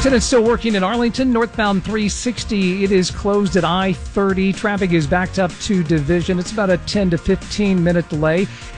Accident still working in Arlington, northbound 360. It is closed at I-30. Traffic is backed up to Division. It's about a 10 to 15 minute delay.